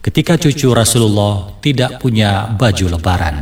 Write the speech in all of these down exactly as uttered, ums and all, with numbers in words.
ketika cucu Rasulullah tidak punya baju lebaran.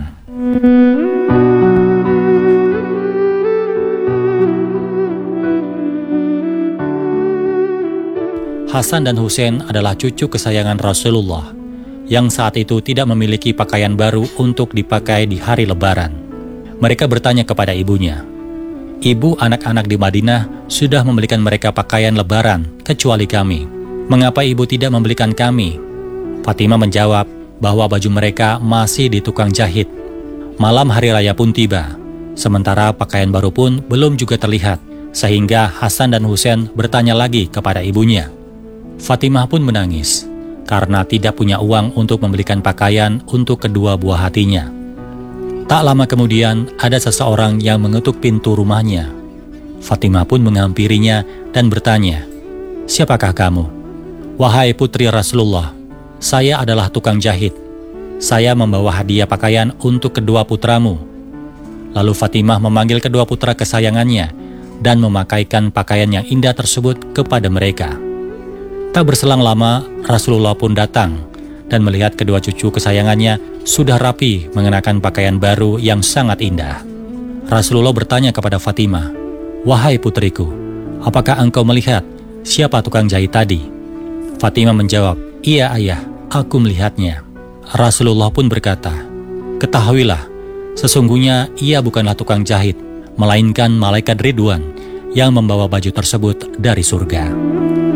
Hasan dan Husain adalah cucu kesayangan Rasulullah yang saat itu tidak memiliki pakaian baru untuk dipakai di hari lebaran. Mereka bertanya kepada ibunya, "Ibu, anak-anak di Madinah sudah membelikan mereka pakaian lebaran, kecuali kami. Mengapa ibu tidak membelikan kami?" Fatimah menjawab bahwa baju mereka masih di tukang jahit. Malam hari raya pun tiba, sementara pakaian baru pun belum juga terlihat, sehingga Hasan dan Husain bertanya lagi kepada ibunya. Fatimah pun menangis karena tidak punya uang untuk membelikan pakaian untuk kedua buah hatinya. Tak lama kemudian ada seseorang yang mengetuk pintu rumahnya. Fatimah pun menghampirinya dan bertanya, "Siapakah kamu?" "Wahai putri Rasulullah, saya adalah tukang jahit. Saya membawa hadiah pakaian untuk kedua putramu." Lalu Fatimah memanggil kedua putra kesayangannya dan memakaikan pakaian yang indah tersebut kepada mereka. Tak berselang lama, Rasulullah pun datang dan melihat kedua cucu kesayangannya sudah rapi mengenakan pakaian baru yang sangat indah. Rasulullah bertanya kepada Fatimah, "Wahai putriku, apakah engkau melihat siapa tukang jahit tadi?" Fatimah menjawab, "Iya ayah, aku melihatnya." Rasulullah pun berkata, "Ketahuilah, sesungguhnya ia bukanlah tukang jahit, melainkan malaikat Ridwan yang membawa baju tersebut dari surga."